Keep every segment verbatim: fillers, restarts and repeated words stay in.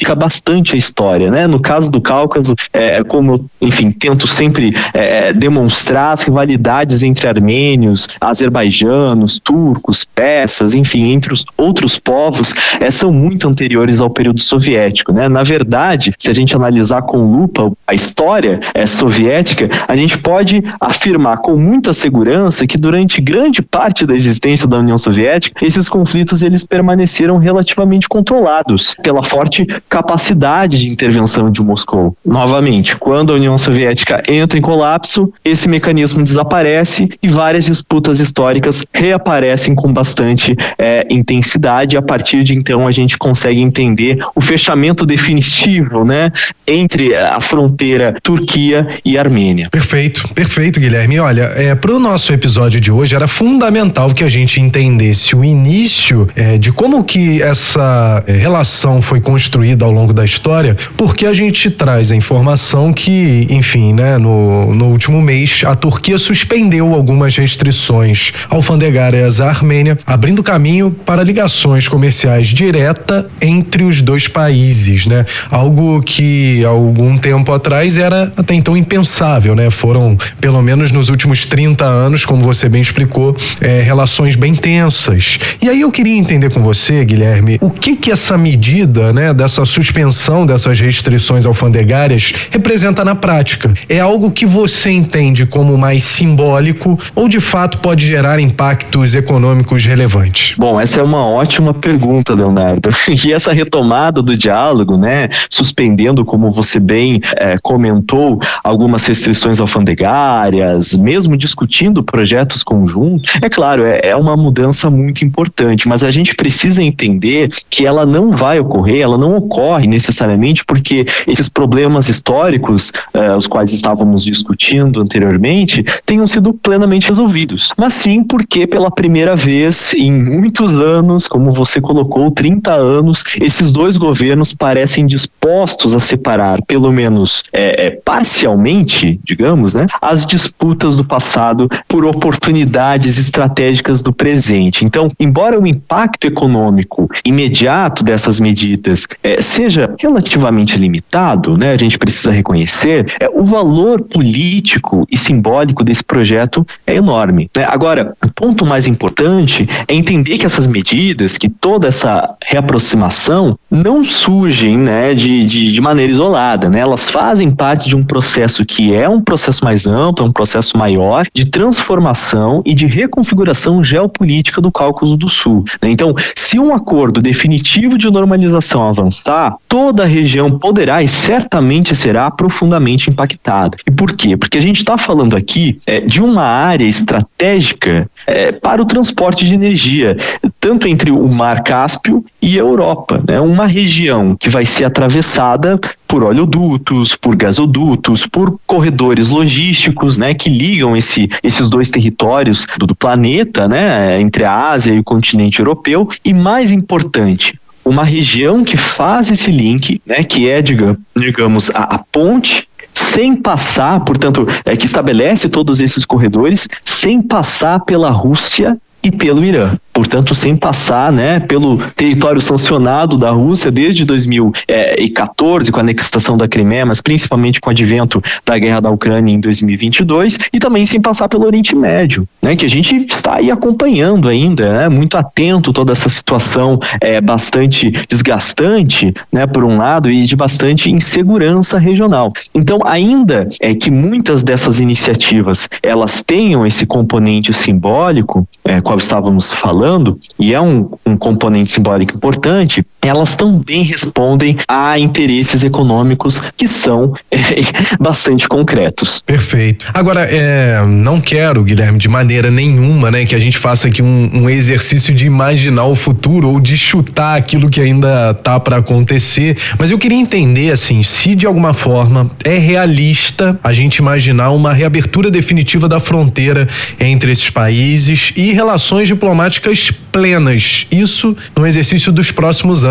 simplifica bastante a história, né? No caso do Cáucaso, é, como eu, enfim, tento sempre é, demonstrar as rivalidades entre armênios, azerbaijanos, turcos, persas, enfim, entre os outros povos, é, são muito anteriores ao período soviético, né? Na verdade, se a gente analisar com lupa a história é, soviética, a gente pode afirmar com muita segurança que durante grande parte da existência da União Soviética, esses conflitos eles permaneceram relativamente controlados pela forte capacidade de intervenção de Moscou. Novamente, quando a União Soviética entra em colapso, esse mecanismo desaparece e várias disputas históricas reaparecem com bastante é, intensidade. A partir de então a gente consegue entender o fechamento definitivo, né, entre a fronteira Turquia e Armênia. Perfeito, perfeito, Guilherme. Olha, é, para o nosso episódio de hoje era fundamental que a gente entendesse o início é, de como que essa é, relação foi construída ao longo da história, porque a gente traz a informação que, enfim, né, no, no último mês a Turquia suspendeu algumas restrições alfandegárias à Armênia, abrindo caminho para ligações comerciais direta entre os dois países, né? Algo que há algum tempo atrás era até então impensável, né? Foram, pelo menos nos últimos trinta anos, como você bem explicou, é, relações bem tensas. E aí eu queria entender com você, Guilherme, o que que essa medida, né, dessa suspensão dessas restrições alfandegárias representa na prática? É algo que você entende como mais simbólico ou de fato pode gerar impactos econômicos relevantes? Bom, essa é uma ótima pergunta, Leonardo. E essa retomada do diálogo, né, suspendendo, como você bem é, comentou, algumas restrições alfandegárias, mesmo discutindo projetos conjuntos, é claro, é, é uma mudança muito importante, mas a gente precisa entender que ela não vai ocorrer, ela não ocorre necessariamente porque esses problemas históricos, eh, os quais estávamos discutindo anteriormente, tenham sido plenamente resolvidos, mas sim porque pela primeira vez em muitos anos, como você colocou, trinta anos, esses dois governos parecem dispostos a separar, pelo menos é, é, parcialmente, digamos, né, as disputas do passado por oportunidades estratégicas do presente. Então, embora o impacto econômico imediato dessas medidas é, seja relativamente limitado, né, a gente precisa reconhecer, é, o valor político e simbólico desse projeto é enorme, né? Agora, o ponto mais importante é entender que essas medidas, que toda essa reaproximação não surgem, né, de, de, de maneira isolada, né? Elas fazem parte de um processo que é um processo mais amplo, é um processo maior de transformação e de reconfiguração geopolítica do Cáucaso do Sul, né? Então, se um acordo definitivo de normalização avançar, toda a região poderá e certamente será profundamente impactada. E por quê? Porque a gente está falando aqui é, de uma área estratégica é, para o transporte de energia, tanto entre o Mar Cáspio e a Europa, né? Uma região que vai ser atravessada por oleodutos, por gasodutos, por corredores logísticos, né, que ligam esse, esses dois territórios do, do planeta, né, entre a Ásia e o continente europeu, e mais importante, uma região que faz esse link, né, que é, digamos, digamos a, a ponte, sem passar, portanto, é, que estabelece todos esses corredores, sem passar pela Rússia e pelo Irã. Portanto, sem passar, né, pelo território sancionado da Rússia desde dois mil e quatorze, com a anexação da Crimeia, mas principalmente com o advento da guerra da Ucrânia em dois mil e vinte e dois, e também sem passar pelo Oriente Médio, né, que a gente está aí acompanhando ainda, né, muito atento toda essa situação é, bastante desgastante, né, por um lado, e de bastante insegurança regional. Então, ainda é que muitas dessas iniciativas, elas tenham esse componente simbólico, é, qual estávamos falando, e é um, um componente simbólico importante, elas também respondem a interesses econômicos que são é, bastante concretos. Perfeito. Agora, é, não quero, Guilherme, de maneira nenhuma, né, que a gente faça aqui um, um exercício de imaginar o futuro ou de chutar aquilo que ainda tá para acontecer, mas eu queria entender, assim, se de alguma forma é realista a gente imaginar uma reabertura definitiva da fronteira entre esses países e relações diplomáticas plenas, isso no exercício dos próximos anos.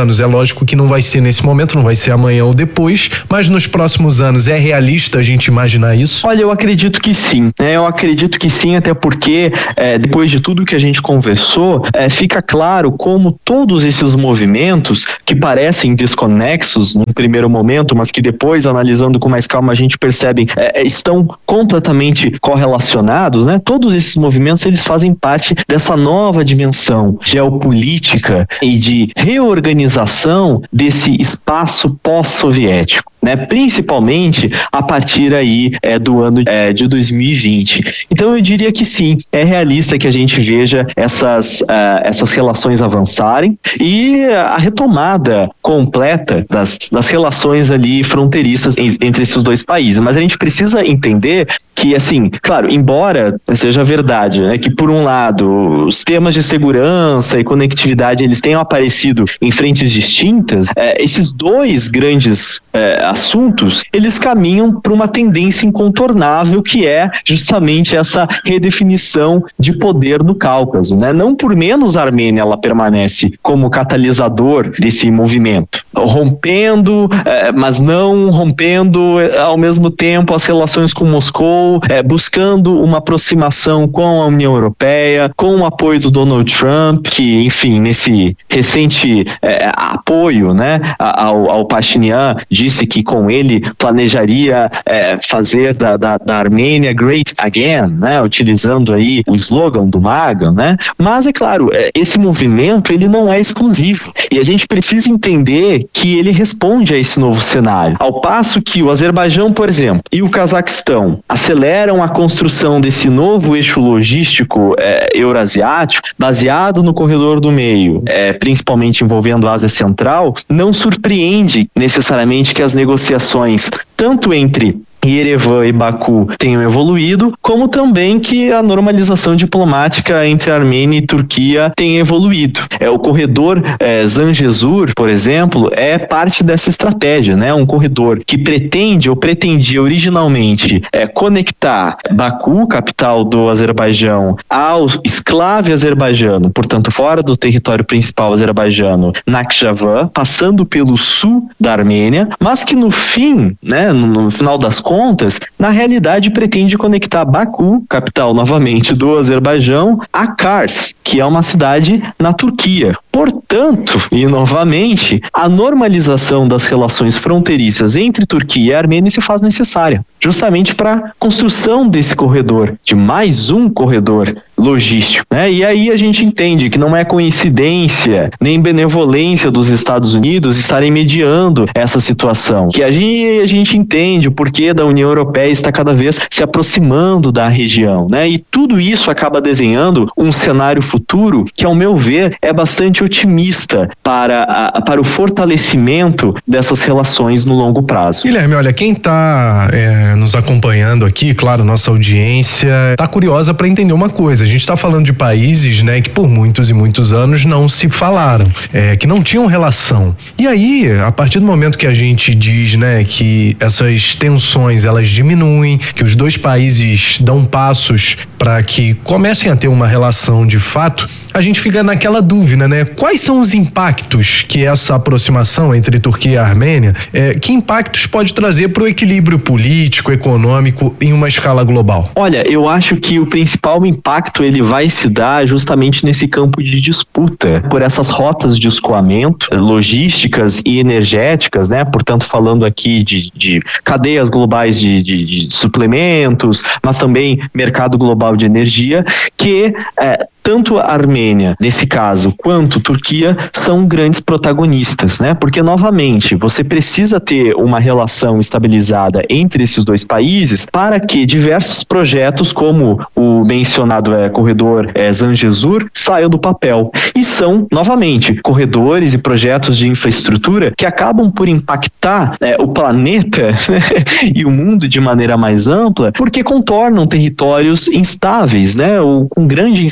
anos, é lógico que não vai ser nesse momento, não vai ser amanhã ou depois, mas nos próximos anos é realista a gente imaginar isso? Olha, eu acredito que sim, né? Eu acredito que sim, até porque é, depois de tudo que a gente conversou, é, fica claro como todos esses movimentos que parecem desconexos num primeiro momento, mas que depois, analisando com mais calma, a gente percebe é, estão completamente correlacionados, né? Todos esses movimentos, eles fazem parte dessa nova dimensão geopolítica e de reorganização desse espaço pós-soviético, né? Principalmente a partir aí é, do ano é, de dois mil e vinte. Então eu diria que sim, é realista que a gente veja essas, uh, essas relações avançarem e a retomada completa das, das relações ali fronteiriças em, entre esses dois países. Mas a gente precisa entender que, assim, claro, embora seja verdade, né, que por um lado os temas de segurança e conectividade eles tenham aparecido em frentes distintas, é, esses dois grandes é, assuntos, eles caminham para uma tendência incontornável que é justamente essa redefinição de poder no Cáucaso, né? Não por menos a Armênia ela permanece como catalisador desse movimento, rompendo, é, mas não rompendo ao mesmo tempo as relações com Moscou, É, buscando uma aproximação com a União Europeia, com o apoio do Donald Trump, que, enfim, nesse recente é, apoio, né, ao, ao Pashinyan, disse que com ele planejaria é, fazer da, da, da Armênia great again, né, utilizando aí o slogan do MAGA, né, mas é claro, é, esse movimento ele não é exclusivo e a gente precisa entender que ele responde a esse novo cenário, ao passo que o Azerbaijão, por exemplo, e o Cazaquistão aceleram a construção desse novo eixo logístico é, eurasiático, baseado no corredor do meio, é, principalmente envolvendo a Ásia Central, não surpreende necessariamente que as negociações, tanto entre Yerevan e Baku tenham evoluído, como também que a normalização diplomática entre Armênia e Turquia tenha evoluído. É, o corredor é, Zangezur, por exemplo, é parte dessa estratégia, né? Um corredor que pretende ou pretendia originalmente é, conectar Baku, capital do Azerbaijão, ao esclave azerbaijano, portanto fora do território principal azerbaijano, Nakhchivan, passando pelo sul da Armênia, mas que no fim, né, no, no final das contas, Contas, na realidade pretende conectar Baku, capital novamente do Azerbaijão, a Kars, que é uma cidade na Turquia. Portanto, e novamente, a normalização das relações fronteiriças entre Turquia e Armênia se faz necessária, justamente para a construção desse corredor, de mais um corredor logístico, né? E aí a gente entende que não é coincidência nem benevolência dos Estados Unidos estarem mediando essa situação, que a gente, a gente entende o porquê da União Europeia está cada vez se aproximando da região, né? E tudo isso acaba desenhando um cenário futuro que, ao meu ver, é bastante otimista para, a, para o fortalecimento dessas relações no longo prazo. Guilherme, olha, quem está é, nos acompanhando aqui, claro, nossa audiência está curiosa para entender uma coisa. A gente está falando de países, né, que por muitos e muitos anos não se falaram, é, que não tinham relação. E aí, a partir do momento que a gente diz, né, que essas tensões elas diminuem, que os dois países dão passos para que comecem a ter uma relação de fato, a gente fica naquela dúvida, né? Quais são os impactos que essa aproximação entre Turquia e Armênia, é, que impactos pode trazer para o equilíbrio político, econômico em uma escala global? Olha, eu acho que o principal impacto ele vai se dar justamente nesse campo de disputa, por essas rotas de escoamento, logísticas e energéticas, né? Portanto, falando aqui de, de cadeias globais de, de, de suplementos, mas também mercado global de energia, que é, tanto a Armênia, nesse caso, quanto Turquia são grandes protagonistas, né? Porque, novamente, você precisa ter uma relação estabilizada entre esses dois países para que diversos projetos, como o mencionado é, corredor é, Zangezur, saiam do papel. E são, novamente, corredores e projetos de infraestrutura que acabam por impactar é, o planeta e o mundo de maneira mais ampla, porque contornam territórios instáveis, né? Ou com grande instabilidade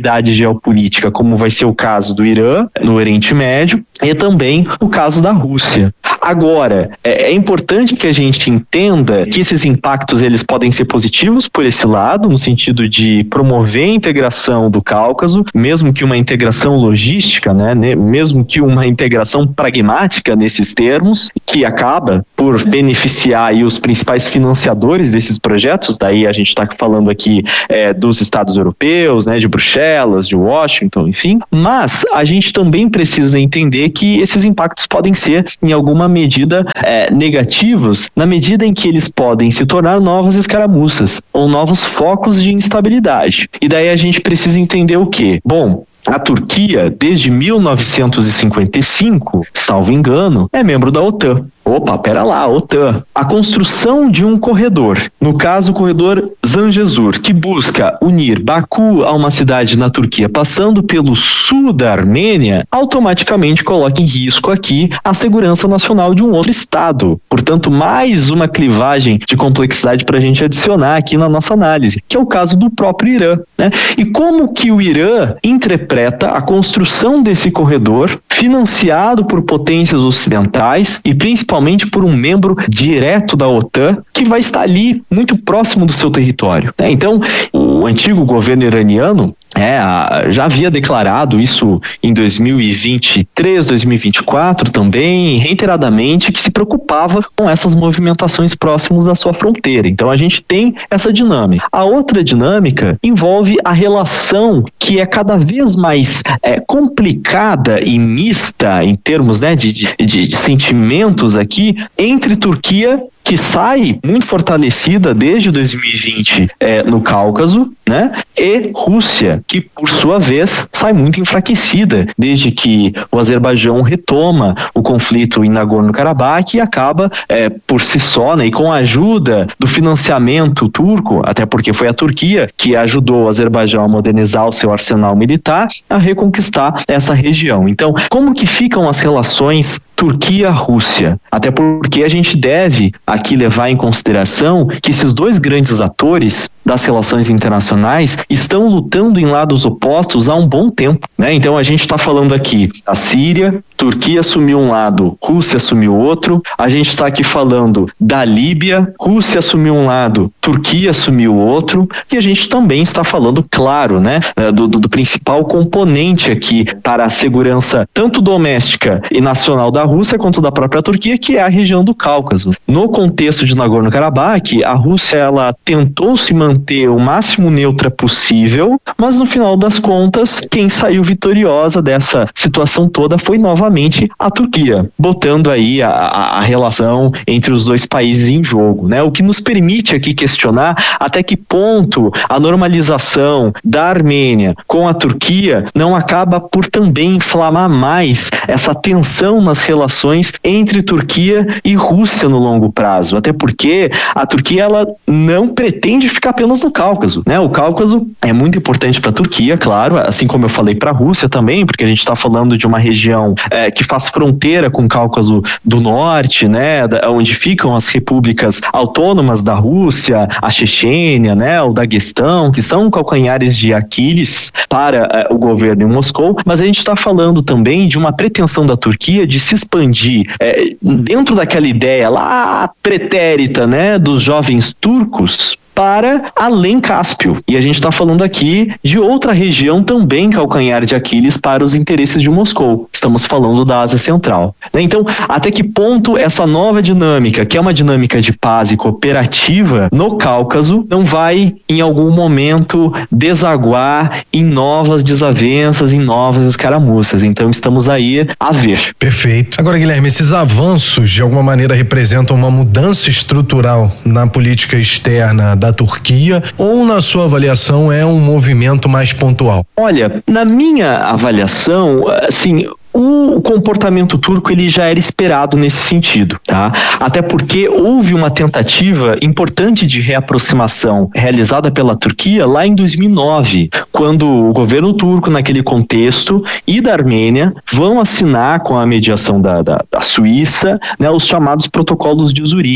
instabilidade geopolítica, como vai ser o caso do Irã, no Oriente Médio, e também o caso da Rússia. Agora, é, é importante que a gente entenda que esses impactos eles podem ser positivos por esse lado, no sentido de promover a integração do Cáucaso, mesmo que uma integração logística, né, mesmo que uma integração pragmática nesses termos, que acaba por beneficiar aí os principais financiadores desses projetos. Daí a gente está falando aqui é, dos Estados europeus, né, de Bruxelas, de Washington, enfim. Mas a gente também precisa entender que esses impactos podem ser, em alguma medida, é, negativos, na medida em que eles podem se tornar novas escaramuças ou novos focos de instabilidade. E daí a gente precisa entender o quê? Bom, a Turquia, desde mil novecentos e cinquenta e cinco, salvo engano, é membro da OTAN. Opa, pera lá, OTAN. A construção de um corredor, no caso o corredor Zangezur, que busca unir Baku a uma cidade na Turquia, passando pelo sul da Armênia, automaticamente coloca em risco aqui a segurança nacional de um outro estado. Portanto, mais uma clivagem de complexidade para a gente adicionar aqui na nossa análise, que é o caso do próprio Irã, né? E como que o Irã interpreta a construção desse corredor, financiado por potências ocidentais e principalmente por um membro direto da OTAN, que vai estar ali muito próximo do seu território, né? Então, o antigo governo iraniano É, já havia declarado isso em dois mil e vinte e três, dois mil e vinte e quatro também, reiteradamente, que se preocupava com essas movimentações próximas da sua fronteira. Então a gente tem essa dinâmica. A outra dinâmica envolve a relação que é cada vez mais é, complicada e mista em termos, né, de, de, de sentimentos aqui entre Turquia, que sai muito fortalecida desde dois mil e vinte é, no Cáucaso, né? E Rússia, que por sua vez sai muito enfraquecida desde que o Azerbaijão retoma o conflito em Nagorno-Karabakh e acaba é, por si só, né, e com a ajuda do financiamento turco, até porque foi a Turquia que ajudou o Azerbaijão a modernizar o seu arsenal militar, a reconquistar essa região. Então, como que ficam as relações Turquia-Rússia? Até porque a gente deve aqui levar em consideração que esses dois grandes atores das relações internacionais estão lutando em lados opostos há um bom tempo, né? Então a gente está falando aqui da Síria, Turquia assumiu um lado, Rússia assumiu outro. A gente está aqui falando da Líbia, Rússia assumiu um lado, Turquia assumiu outro. E a gente também está falando, claro, né, do, do, do principal componente aqui para a segurança tanto doméstica e nacional da Rússia quanto da própria Turquia, que é a região do Cáucaso. No contexto de Nagorno-Karabakh, a Rússia ela tentou se manter o máximo neutra possível, mas no final das contas, quem saiu vitoriosa dessa situação toda foi novamente a Turquia, botando aí a, a, a relação entre os dois países em jogo, né? O que nos permite aqui questionar até que ponto a normalização da Armênia com a Turquia não acaba por também inflamar mais essa tensão nas relações entre Turquia e Rússia no longo prazo, até porque a Turquia ela não pretende ficar apenas no Cáucaso, né? O Cáucaso é muito importante para a Turquia, claro, assim como eu falei para a Rússia também, porque a gente está falando de uma região é, que faz fronteira com o Cáucaso do Norte, né? Da, onde ficam as repúblicas autônomas da Rússia, a Chechênia, né? O Daguestão, que são calcanhares de Aquiles para é, o governo em Moscou, mas a gente está falando também de uma pretensão da Turquia de se expandir é, dentro daquela ideia lá pretérita, né? Dos jovens turcos para além Cáspio. E a gente está falando aqui de outra região também calcanhar de Aquiles para os interesses de Moscou. Estamos falando da Ásia Central, né? Então, até que ponto essa nova dinâmica, que é uma dinâmica de paz e cooperativa no Cáucaso, não vai em algum momento desaguar em novas desavenças, em novas escaramuças? Então, estamos aí a ver. Perfeito. Agora, Guilherme, esses avanços de alguma maneira representam uma mudança estrutural na política externa da Turquia, ou na sua avaliação é um movimento mais pontual? Olha, na minha avaliação, assim, o comportamento turco ele já era esperado nesse sentido, tá? Até porque houve uma tentativa importante de reaproximação realizada pela Turquia lá em dois mil e nove, quando o governo turco, naquele contexto, e da Armênia vão assinar com a mediação da, da, da Suíça, né, os chamados protocolos de Zurique,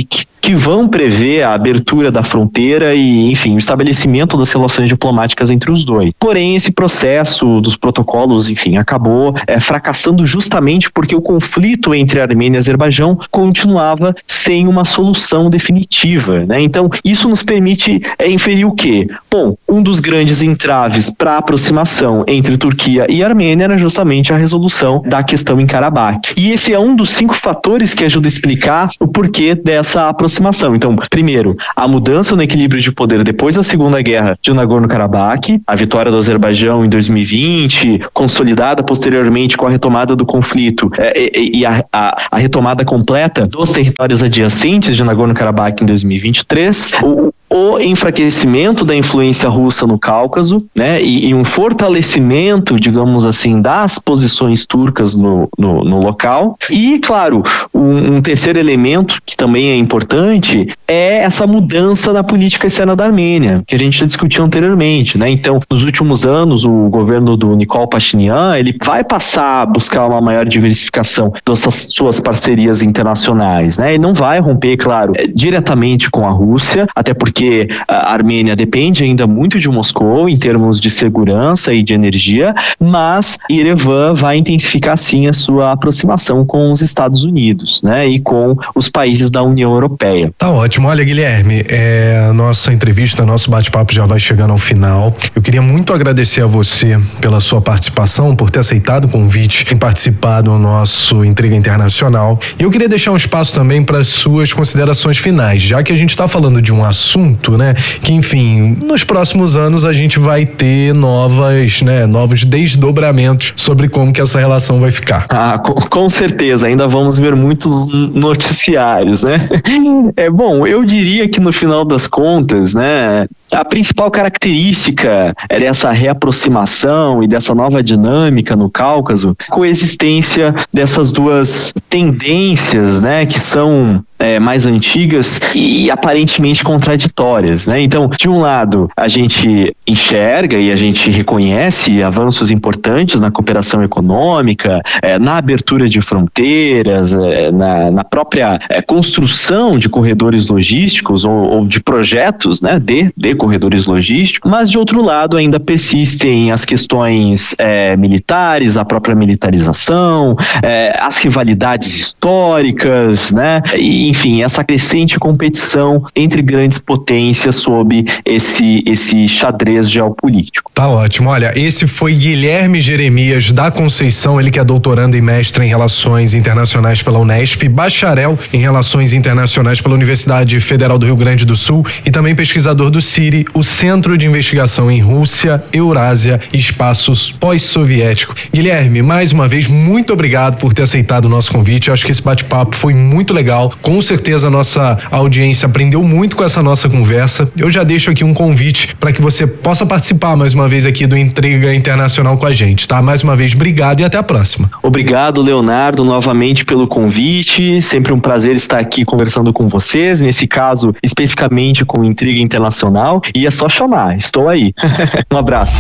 que vão prever a abertura da fronteira e, enfim, o estabelecimento das relações diplomáticas entre os dois. Porém, esse processo dos protocolos, enfim, acabou é, fracassando justamente porque o conflito entre Armênia e Azerbaijão continuava sem uma solução definitiva, né? Então, isso nos permite é, inferir o quê? Bom, um dos grandes entraves para a aproximação entre Turquia e Armênia era justamente a resolução da questão em Karabakh. E esse é um dos cinco fatores que ajuda a explicar o porquê dessa aproximação. Então, primeiro, a mudança no equilíbrio de poder depois da Segunda Guerra de Nagorno-Karabakh, a vitória do Azerbaijão em dois mil e vinte, consolidada posteriormente com a retomada do conflito é, e, e a, a, a retomada completa dos territórios adjacentes de Nagorno-Karabakh em dois mil e vinte e três, o, o enfraquecimento da influência russa no Cáucaso, né, e, e um fortalecimento, digamos assim, das posições turcas no, no, no local. E, claro, um, um terceiro elemento que também é importante é essa mudança na política externa da Armênia, que a gente já discutiu anteriormente, né? Então, nos últimos anos, o governo do Nikol Pashinyan, ele vai passar a buscar uma maior diversificação dessas suas parcerias internacionais, né? E não vai romper, claro, diretamente com a Rússia, até porque a Armênia depende ainda muito de Moscou em termos de segurança e de energia, mas Yerevan vai intensificar sim a sua aproximação com os Estados Unidos, né? E com os países da União Europeia. Tá ótimo. Olha, Guilherme, é, a nossa entrevista, nosso bate-papo já vai chegando ao final. Eu queria muito agradecer a você pela sua participação, por ter aceitado o convite em participar do nosso Intriga Internacional. E eu queria deixar um espaço também para as suas considerações finais, já que a gente está falando de um assunto, né, que, enfim, nos próximos anos a gente vai ter novas, né, novos desdobramentos sobre como que essa relação vai ficar. Ah, com, com certeza, ainda vamos ver muitos noticiários, né? É bom, eu diria que no final das contas, né, a principal característica é dessa reaproximação e dessa nova dinâmica no Cáucaso, a coexistência dessas duas tendências, né, que são é, mais antigas e aparentemente contraditórias, né? Então, de um lado, a gente enxerga e a gente reconhece avanços importantes na cooperação econômica, é, na abertura de fronteiras, é, na, na própria é, construção de corredores logísticos ou, ou de projetos, né, de, de corredores logísticos, mas de outro lado ainda persistem as questões é, militares, a própria militarização, é, as rivalidades históricas, né? E, enfim, essa crescente competição entre grandes potências sob esse, esse xadrez geopolítico. Tá ótimo. Olha, esse foi Guilherme Jeremias da Conceição, ele que é doutorando e mestre em Relações Internacionais pela Unesp, bacharel em Relações Internacionais pela Universidade Federal do Rio Grande do Sul e também pesquisador do C I R I, o Centro de Investigação em Rússia, Eurásia e Espaços Pós-Soviético. Guilherme, mais uma vez, muito obrigado por ter aceitado o nosso convite. Eu acho que esse bate-papo foi muito legal. Com certeza a nossa audiência aprendeu muito com essa nossa conversa. Eu já deixo aqui um convite para que você possa participar mais uma vez aqui do Intriga Internacional com a gente, tá? Mais uma vez, obrigado e até a próxima. Obrigado, Leonardo, novamente pelo convite. Sempre um prazer estar aqui conversando com vocês, nesse caso, especificamente com o Intriga Internacional. E é só chamar, estou aí. Um abraço.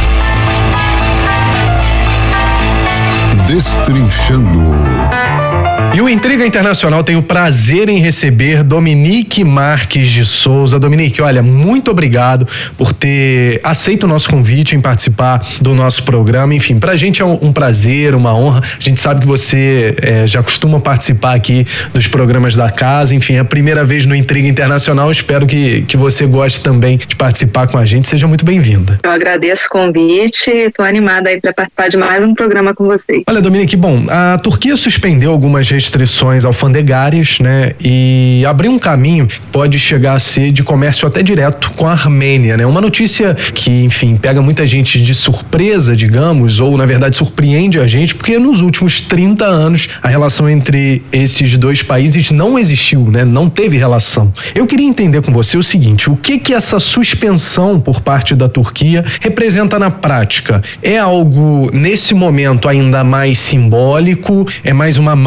Destrinchando. E o Intriga Internacional tem o prazer em receber Dominique Marques de Souza. Dominique, olha, muito obrigado por ter aceito o nosso convite em participar do nosso programa. Enfim, pra gente é um, um prazer, uma honra. A gente sabe que você é, já costuma participar aqui dos programas da casa. Enfim, é a primeira vez no Intriga Internacional. Espero que, que você goste também de participar com a gente. Seja muito bem-vinda. Eu agradeço o convite. Estou animada aí para participar de mais um programa com vocês. Olha, Dominique, bom, a Turquia suspendeu algumas restrições alfandegárias, né, e abriu um caminho que pode chegar a ser de comércio até direto com a Armênia, né? Uma notícia que, enfim, pega muita gente de surpresa, digamos, ou na verdade surpreende a gente, porque nos últimos trinta anos a relação entre esses dois países não existiu, né? Não teve relação. Eu queria entender com você o seguinte: o que que essa suspensão por parte da Turquia representa na prática? É algo nesse momento ainda mais simbólico? É mais uma marca?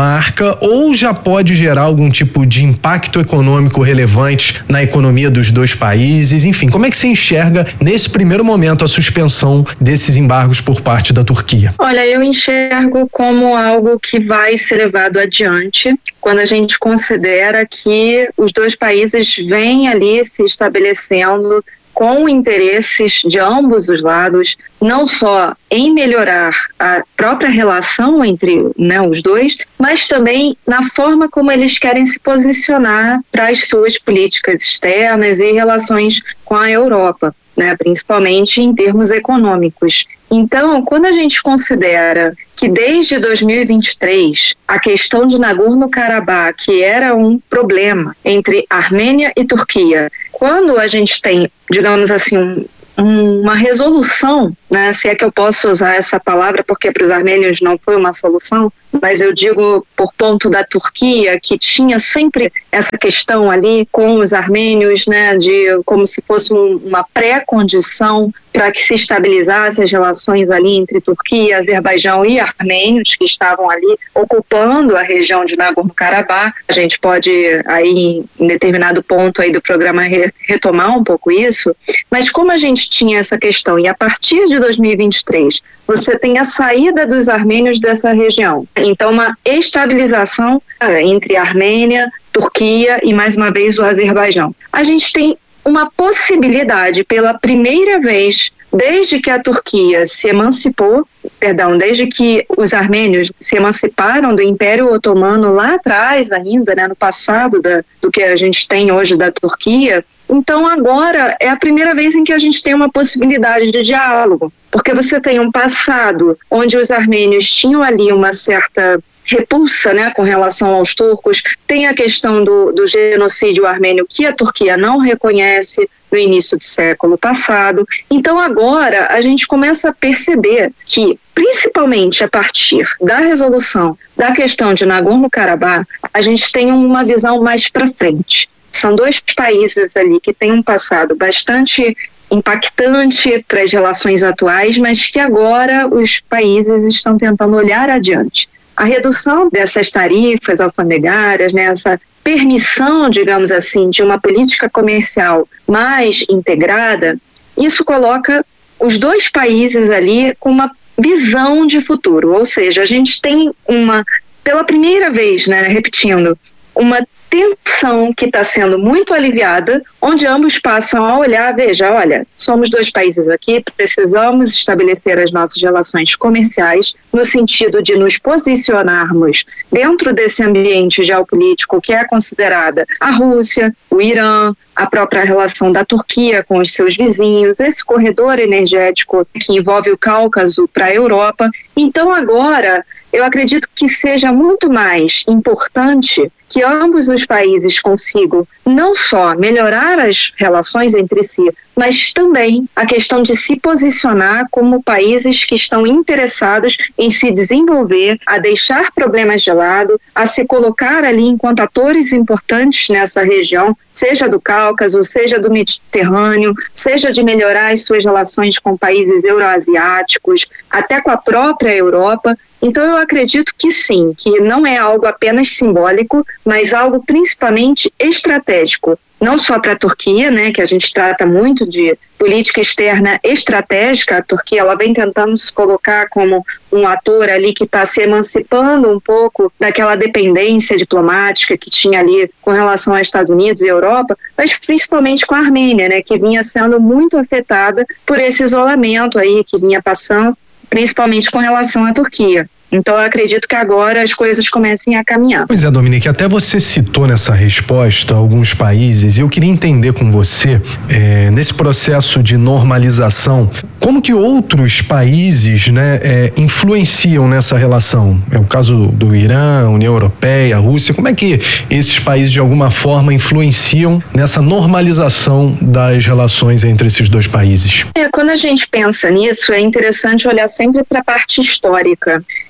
Uh, ou já pode gerar algum tipo de impacto econômico relevante na economia dos dois países? Enfim, como é que você enxerga nesse primeiro momento a suspensão desses embargos por parte da Turquia? Olha, eu enxergo como algo que vai ser levado adiante quando a gente considera que os dois países vêm ali se estabelecendo com interesses de ambos os lados, não só em melhorar a própria relação entre, né, os dois, mas também na forma como eles querem se posicionar para as suas políticas externas e relações com a Europa, né, principalmente em termos econômicos. Então, quando a gente considera que desde dois mil e vinte e três a questão de Nagorno-Karabakh, que era um problema entre Armênia e Turquia, quando a gente tem, digamos assim, um, uma resolução, né, se é que eu posso usar essa palavra, porque para os armênios não foi uma solução, mas eu digo por ponto da Turquia, que tinha sempre essa questão ali com os armênios, né, de como se fosse um, uma pré-condição para que se estabilizassem as relações ali entre Turquia, Azerbaijão e armênios que estavam ali ocupando a região de Nagorno-Karabakh. A gente pode aí em determinado ponto aí do programa retomar um pouco isso, mas como a gente tinha essa questão e a partir de dois mil e vinte e três você tem a saída dos armênios dessa região, então uma estabilização entre Armênia, Turquia e mais uma vez o Azerbaijão. A gente tem uma possibilidade pela primeira vez desde que a Turquia se emancipou, perdão, desde que os armênios se emanciparam do Império Otomano lá atrás ainda, né, no passado da, do que a gente tem hoje da Turquia. Então agora é a primeira vez em que a gente tem uma possibilidade de diálogo, porque você tem um passado onde os armênios tinham ali uma certa repulsa, né, com relação aos turcos, tem a questão do, do genocídio armênio que a Turquia não reconhece no início do século passado. Então agora a gente começa a perceber que, principalmente a partir da resolução da questão de Nagorno-Karabakh, a gente tem uma visão mais para frente. São dois países ali que têm um passado bastante impactante para as relações atuais, mas que agora os países estão tentando olhar adiante. A redução dessas tarifas alfandegárias, né, essa permissão, digamos assim, de uma política comercial mais integrada, isso coloca os dois países ali com uma visão de futuro, ou seja, a gente tem uma, pela primeira vez, né, repetindo, uma tensão que está sendo muito aliviada, onde ambos passam a olhar, veja, olha, somos dois países aqui, precisamos estabelecer as nossas relações comerciais no sentido de nos posicionarmos dentro desse ambiente geopolítico que é considerada a Rússia, o Irã, a própria relação da Turquia com os seus vizinhos, esse corredor energético que envolve o Cáucaso para a Europa. Então agora eu acredito que seja muito mais importante que ambos os países consigam não só melhorar as relações entre si, mas também a questão de se posicionar como países que estão interessados em se desenvolver, a deixar problemas de lado, a se colocar ali enquanto atores importantes nessa região, seja do Cáucaso, seja do Mediterrâneo, seja de melhorar as suas relações com países euroasiáticos, até com a própria Europa. Então eu acredito que sim, que não é algo apenas simbólico, mas algo principalmente estratégico, não só para a Turquia, né, que a gente trata muito de política externa estratégica. A Turquia ela vem tentando se colocar como um ator ali que está se emancipando um pouco daquela dependência diplomática que tinha ali com relação aos Estados Unidos e Europa, mas principalmente com a Armênia, né, que vinha sendo muito afetada por esse isolamento aí que vinha passando, principalmente com relação à Turquia. Então eu acredito que agora as coisas comecem a caminhar. Pois é, Dominique, até você citou nessa resposta alguns países e eu queria entender com você, é, nesse processo de normalização, como que outros países, né, é, influenciam nessa relação? É o caso do Irã, União Europeia, Rússia, como é que esses países de alguma forma influenciam nessa normalização das relações entre esses dois países? É, quando a gente pensa nisso, é interessante olhar sempre para a parte histórica.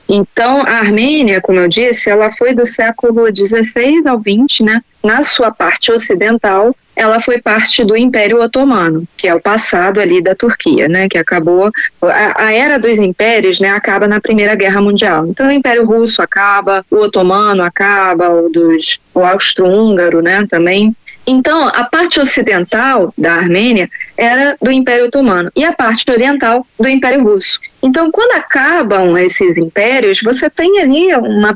Então, a Armênia, como eu disse, ela foi do século dezesseis ao vinte, né? Na sua parte ocidental, ela foi parte do Império Otomano, que é o passado ali da Turquia, né? Que acabou, a, a era dos impérios, né? Acaba na Primeira Guerra Mundial. Então, o Império Russo acaba, o Otomano acaba, o, dos, o Austro-Húngaro, né? Também. Então, a parte ocidental da Armênia era do Império Otomano e a parte oriental do Império Russo. Então, quando acabam esses impérios, você tem ali uma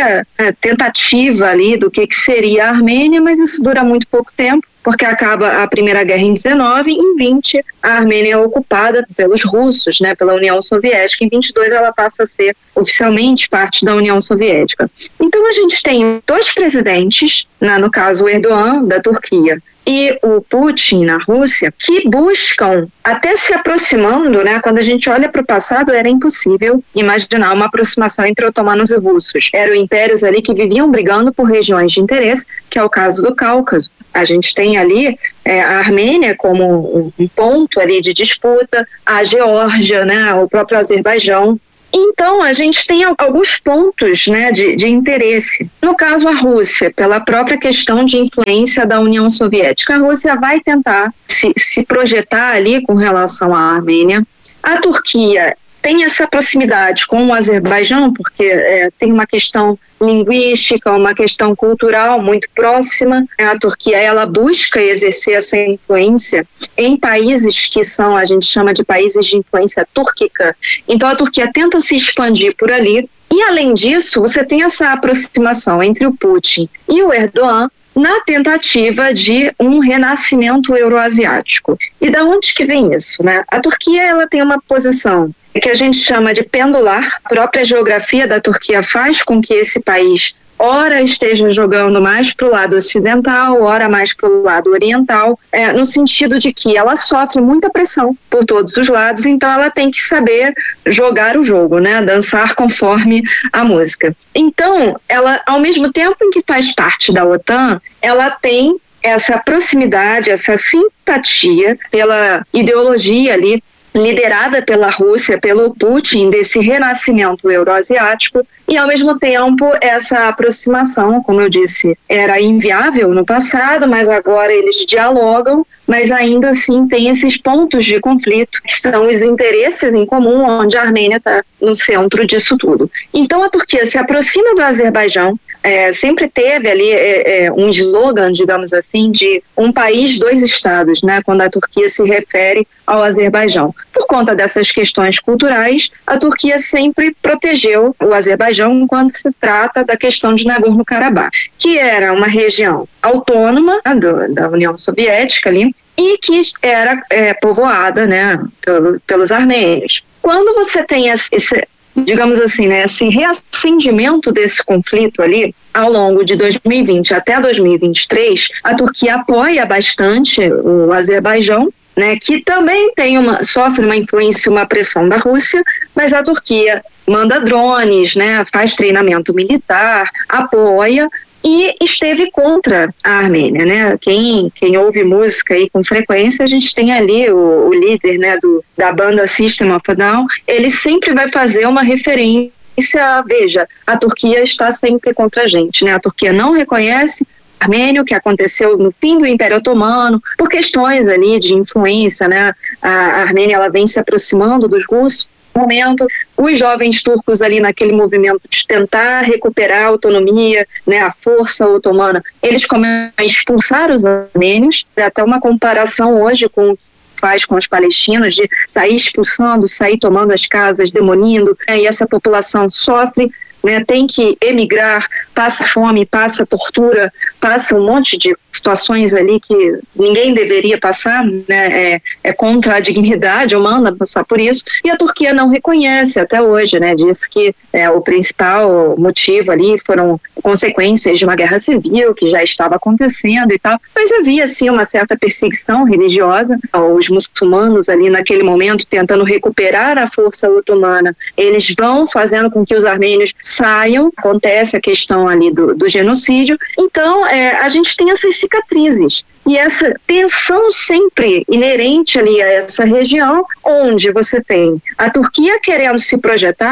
pré-tentativa ali do que, que seria a Armênia, mas isso dura muito pouco tempo, porque acaba a Primeira Guerra em dezenove, e em vinte a Armênia é ocupada pelos russos, né, pela União Soviética. Em vinte e dois ela passa a ser oficialmente parte da União Soviética. Então a gente tem dois presidentes, né, no caso o Erdogan, da Turquia, e o Putin na Rússia, que buscam, até se aproximando, né? Quando a gente olha para o passado, era impossível imaginar uma aproximação entre otomanos e russos. Eram impérios ali que viviam brigando por regiões de interesse, que é o caso do Cáucaso. A gente tem ali é, a Armênia como um ponto ali de disputa, a Geórgia, né? O próprio Azerbaijão. Então, a gente tem alguns pontos, né, de, de interesse. No caso, a Rússia, pela própria questão de influência da União Soviética, a Rússia vai tentar se, se projetar ali com relação à Armênia. A Turquia tem essa proximidade com o Azerbaijão, porque é, tem uma questão linguística, uma questão cultural muito próxima. A Turquia, ela busca exercer essa influência em países que são, a gente chama de países de influência túrquica. Então a Turquia tenta se expandir por ali. E além disso, você tem essa aproximação entre o Putin e o Erdogan na tentativa de um renascimento euroasiático. E da onde que vem isso, né? A Turquia, ela tem uma posição que a gente chama de pendular. A própria geografia da Turquia faz com que esse país ora esteja jogando mais para o lado ocidental, ora mais para o lado oriental, é, no sentido de que ela sofre muita pressão por todos os lados, então ela tem que saber jogar o jogo, né? Dançar conforme a música. Então, ela, ao mesmo tempo em que faz parte da OTAN, ela tem essa proximidade, essa simpatia pela ideologia ali, liderada pela Rússia, pelo Putin, desse renascimento euroasiático, e ao mesmo tempo essa aproximação, como eu disse, era inviável no passado, mas agora eles dialogam, mas ainda assim tem esses pontos de conflito, que são os interesses em comum, onde a Armênia está no centro disso tudo. Então a Turquia se aproxima do Azerbaijão, É, sempre teve ali é, é, um slogan, digamos assim, de um país, dois estados, né, quando a Turquia se refere ao Azerbaijão. Por conta dessas questões culturais, a Turquia sempre protegeu o Azerbaijão quando se trata da questão de Nagorno-Karabakh, que era uma região autônoma, né, do, da União Soviética ali, e que era é, povoada, né, pelo, pelos armênios. Quando você tem esse, digamos assim, né, esse reacendimento desse conflito ali, ao longo de dois mil e vinte até dois mil e vinte e três, a Turquia apoia bastante o Azerbaijão, né, que também tem uma, sofre uma influência, uma pressão da Rússia, mas a Turquia manda drones, né, faz treinamento militar, apoia, e esteve contra a Armênia, né? Quem, quem ouve música aí com frequência, a gente tem ali o, o líder, né, do, da banda System of a Down, ele sempre vai fazer uma referência, veja, a Turquia está sempre contra a gente, né? A Turquia não reconhece a Armênia, o que aconteceu no fim do Império Otomano, por questões ali de influência, né? A Armênia, ela vem se aproximando dos russos. Momento, os jovens turcos ali naquele movimento de tentar recuperar a autonomia, né, a força otomana, eles começam a expulsar os armênios, até uma comparação hoje com o que faz com os palestinos, de sair expulsando, sair tomando as casas, demolindo, né, e essa população sofre, né, tem que emigrar, passa fome, passa tortura, passa um monte de situações ali que ninguém deveria passar, né, é, é contra a dignidade humana passar por isso, e a Turquia não reconhece até hoje, né, diz que é, o principal motivo ali foram consequências de uma guerra civil que já estava acontecendo e tal, mas havia sim uma certa perseguição religiosa, os muçulmanos ali naquele momento tentando recuperar a força otomana, eles vão fazendo com que os armênios saiam, acontece a questão ali do, do genocídio, então é, a gente tem essas cicatrizes e essa tensão sempre inerente ali a essa região, onde você tem a Turquia querendo se projetar, a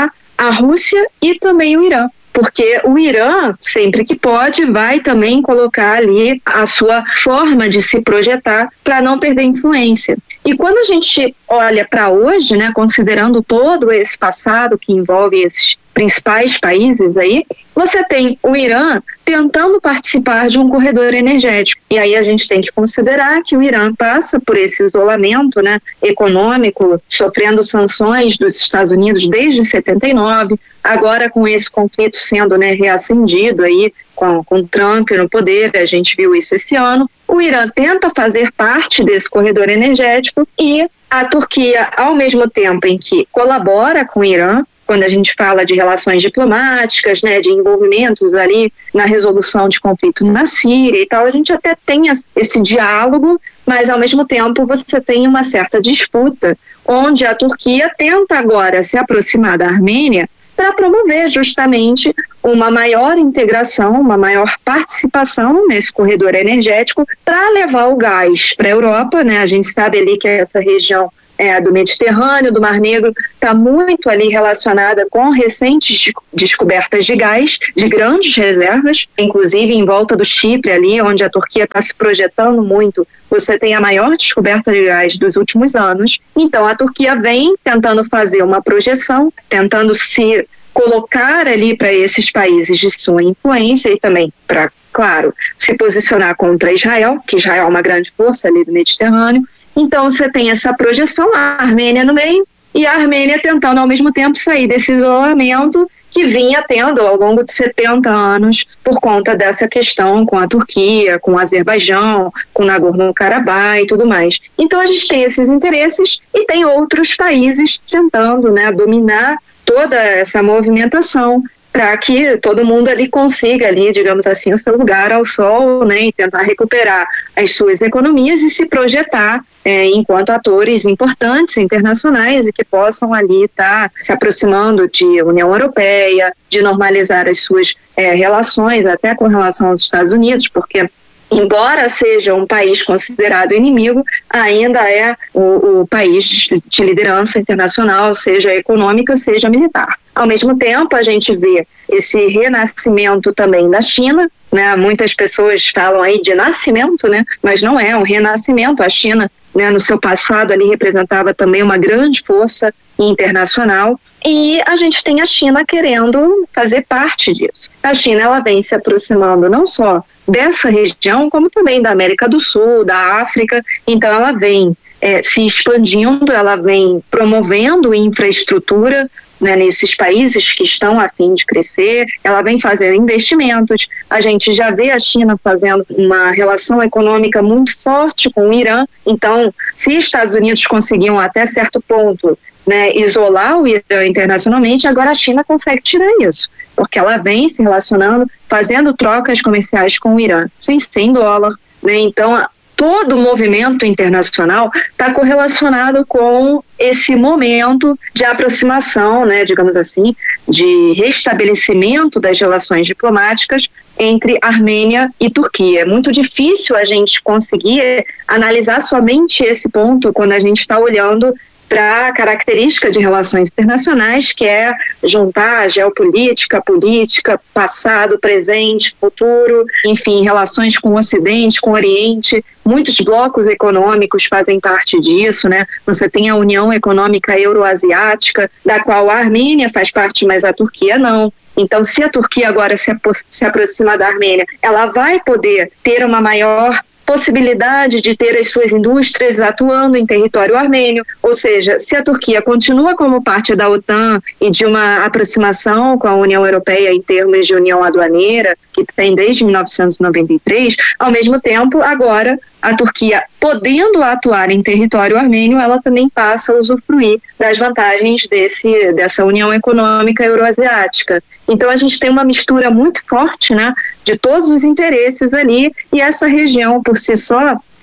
a Rússia e também o Irã. Porque o Irã, sempre que pode, vai também colocar ali a sua forma de se projetar para não perder influência. E quando a gente olha para hoje, né, considerando todo esse passado que envolve esses principais países aí, você tem o Irã tentando participar de um corredor energético. E aí a gente tem que considerar que o Irã passa por esse isolamento, né, econômico, sofrendo sanções dos Estados Unidos desde setenta e nove, agora com esse conflito sendo, né, reacendido aí com, com Trump no poder, a gente viu isso esse ano. O Irã tenta fazer parte desse corredor energético e a Turquia, ao mesmo tempo em que colabora com o Irã, quando a gente fala de relações diplomáticas, né, de envolvimentos ali na resolução de conflito na Síria e tal, a gente até tem esse diálogo, mas ao mesmo tempo você tem uma certa disputa, onde a Turquia tenta agora se aproximar da Armênia para promover justamente uma maior integração, uma maior participação nesse corredor energético para levar o gás para a Europa, né? A gente sabe ali que essa região é, do Mediterrâneo, do Mar Negro, está muito ali relacionada com recentes descobertas de gás, de grandes reservas, inclusive em volta do Chipre ali, onde a Turquia está se projetando muito. Você tem a maior descoberta de gás dos últimos anos. Então, a Turquia vem tentando fazer uma projeção, tentando se colocar ali para esses países de sua influência e também para, claro, se posicionar contra Israel, que Israel é uma grande força ali do Mediterrâneo. Então, você tem essa projeção, a Armênia no meio, e a Armênia tentando, ao mesmo tempo, sair desse isolamento que vinha tendo ao longo de setenta anos por conta dessa questão com a Turquia, com o Azerbaijão, com Nagorno-Karabakh e tudo mais. Então a gente tem esses interesses e tem outros países tentando, né, dominar toda essa movimentação para que todo mundo ali consiga ali, digamos assim, o seu lugar ao sol, né, e tentar recuperar as suas economias e se projetar é, enquanto atores importantes internacionais e que possam ali estar tá se aproximando de União Europeia, de normalizar as suas é, relações até com relação aos Estados Unidos, porque embora seja um país considerado inimigo, ainda é o, o país de liderança internacional, seja econômica, seja militar. Ao mesmo tempo, a gente vê esse renascimento também da China, né? Muitas pessoas falam aí de nascimento, né? Mas não é um renascimento. A China, né, no seu passado ali representava também uma grande força internacional e a gente tem a China querendo fazer parte disso. A China, ela vem se aproximando não só dessa região, como também da América do Sul, da África. Então ela vem é, se expandindo, ela vem promovendo infraestrutura, né, nesses países que estão a fim de crescer, ela vem fazendo investimentos. A gente já vê a China fazendo uma relação econômica muito forte com o Irã. Então, se Estados Unidos conseguiam até certo ponto, né, isolar o Irã internacionalmente, agora a China consegue tirar isso, porque ela vem se relacionando, fazendo trocas comerciais com o Irã, sem, sem dólar, né? Então, todo o movimento internacional está correlacionado com esse momento de aproximação, né, digamos assim, de restabelecimento das relações diplomáticas entre Armênia e Turquia. É muito difícil a gente conseguir analisar somente esse ponto quando a gente está olhando para a característica de relações internacionais, que é juntar geopolítica, política, passado, presente, futuro, enfim, relações com o Ocidente, com o Oriente. Muitos blocos econômicos fazem parte disso, né? Você tem a União Econômica Euroasiática, da qual a Armênia faz parte, mas a Turquia não. Então, se a Turquia agora se, apro- se aproxima da Armênia, ela vai poder ter uma maior possibilidade de ter as suas indústrias atuando em território armênio, ou seja, se a Turquia continua como parte da OTAN e de uma aproximação com a União Europeia em termos de união aduaneira, que tem desde mil novecentos e noventa e três, ao mesmo tempo, agora, a Turquia, podendo atuar em território armênio, ela também passa a usufruir das vantagens desse, dessa União Econômica Euroasiática. Então, a gente tem uma mistura muito forte, né, de todos os interesses ali, e essa região, por si só,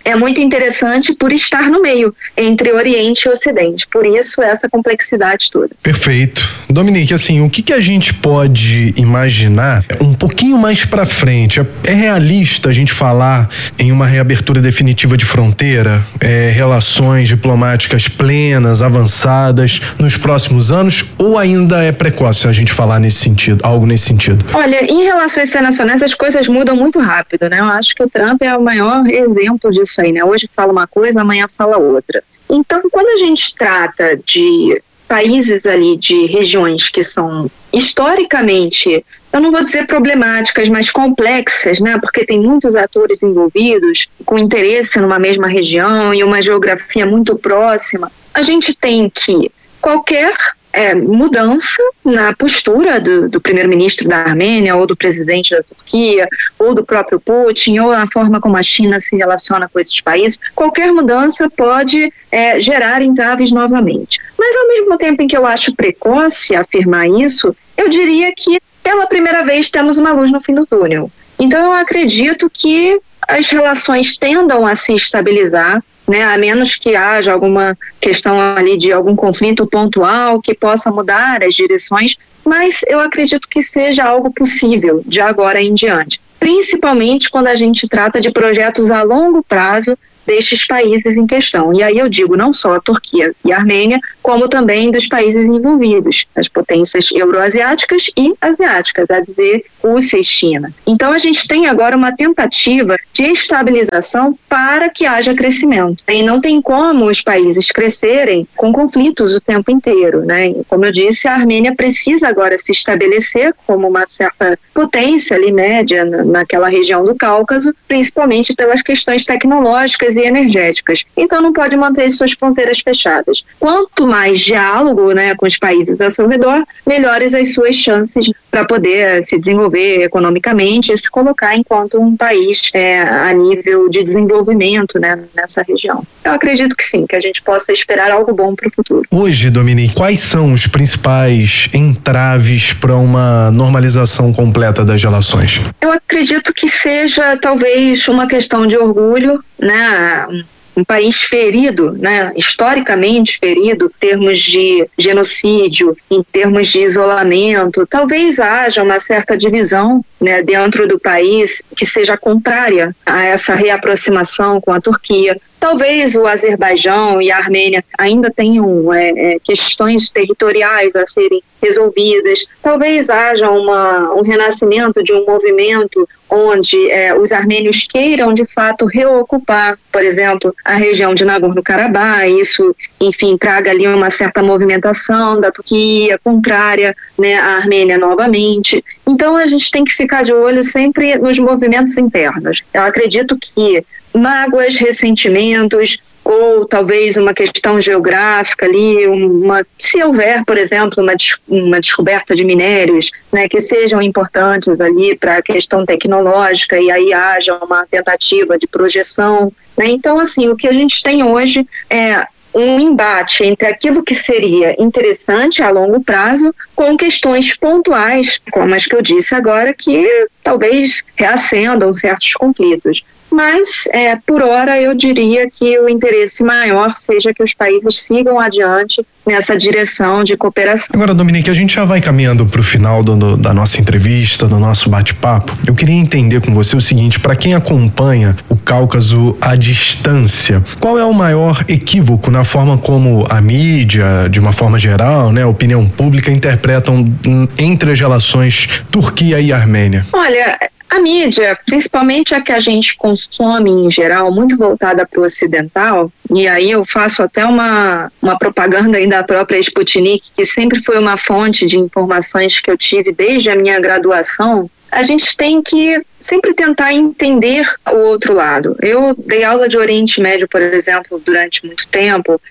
é muito interessante por estar no meio, entre Oriente e Ocidente. Por isso, essa complexidade toda. Perfeito. Dominique, assim, o que, que a gente pode imaginar um pouquinho mais para frente? É realista a gente falar em uma reabertura definitiva de fronteira, é, relações diplomáticas plenas, avançadas nos próximos anos, ou ainda é precoce a gente falar nesse sentido, algo nesse sentido? Olha, em relações internacionais as coisas mudam muito rápido, né? Eu acho que o Trump é o maior exemplo disso aí, né? Hoje fala uma coisa, amanhã fala outra. Então, quando a gente trata de países ali, de regiões que são historicamente, eu não vou dizer problemáticas, mas complexas, né? Porque tem muitos atores envolvidos com interesse numa mesma região e uma geografia muito próxima, a gente tem que qualquer É, mudança na postura do, do primeiro-ministro da Armênia ou do presidente da Turquia ou do próprio Putin ou na forma como a China se relaciona com esses países, qualquer mudança pode é, gerar entraves novamente. Mas ao mesmo tempo em que eu acho precoce afirmar isso, eu diria que pela primeira vez temos uma luz no fim do túnel. Então eu acredito que as relações tendam a se estabilizar, né, a menos que haja alguma questão ali de algum conflito pontual que possa mudar as direções, mas eu acredito que seja algo possível de agora em diante, principalmente quando a gente trata de projetos a longo prazo destes países em questão. E aí eu digo não só a Turquia e a Armênia, como também dos países envolvidos, as potências euroasiáticas e asiáticas, a dizer, Rússia e China. Então a gente tem agora uma tentativa de estabilização para que haja crescimento. E não tem como os países crescerem com conflitos o tempo inteiro, né? Como eu disse, a Armênia precisa agora se estabelecer como uma certa potência ali média naquela região do Cáucaso, principalmente pelas questões tecnológicas e energéticas. Então não pode manter suas fronteiras fechadas. Quanto mais diálogo, né, com os países ao seu redor, melhores as suas chances para poder se desenvolver economicamente e se colocar enquanto um país é, a nível de desenvolvimento, né, nessa região. Eu acredito que sim, que a gente possa esperar algo bom para o futuro. Hoje, Dominique, quais são os principais entraves para uma normalização completa das relações? Eu acredito que seja talvez uma questão de orgulho, né? Um país ferido, né, historicamente ferido, em termos de genocídio, em termos de isolamento. Talvez haja uma certa divisão, né, dentro do país que seja contrária a essa reaproximação com a Turquia. Talvez o Azerbaijão e a Armênia ainda tenham é, é, questões territoriais a serem resolvidas. Talvez haja uma, um renascimento de um movimento onde é, os armênios queiram, de fato, reocupar, por exemplo, a região de Nagorno-Karabakh. Isso, enfim, traga ali uma certa movimentação da Turquia contrária, né, à Armênia novamente. Então, a gente tem que ficar de olho sempre nos movimentos internos. Eu acredito que mágoas, ressentimentos, ou talvez uma questão geográfica ali, uma, se houver, por exemplo, uma, uma descoberta de minérios, né, que sejam importantes ali para a questão tecnológica e aí haja uma tentativa de projeção, né? Então, assim, o que a gente tem hoje é um embate entre aquilo que seria interessante a longo prazo com questões pontuais, como as que eu disse agora, que talvez reacendam certos conflitos. Mas, é, por hora, eu diria que o interesse maior seja que os países sigam adiante nessa direção de cooperação. Agora, Dominique, a gente já vai caminhando para o final do, do, da nossa entrevista, do nosso bate-papo. Eu queria entender com você o seguinte: para quem acompanha o Cáucaso à distância, qual é o maior equívoco na forma como a mídia, de uma forma geral, né, a opinião pública, interpretam entre as relações Turquia e Armênia? Olha, a mídia, principalmente a que a gente consome em geral, muito voltada para o ocidental, e aí eu faço até uma, uma propaganda aí da própria Sputnik, que sempre foi uma fonte de informações que eu tive desde a minha graduação. A gente tem que sempre tentar entender o outro lado. Eu dei aula de Oriente Médio, por exemplo, durante muito tempo,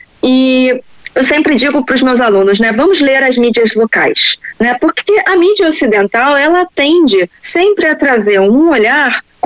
e eu sempre digo para os meus alunos, né, vamos ler as mídias locais, né, porque a mídia ocidental, ela tende sempre a trazer um olhar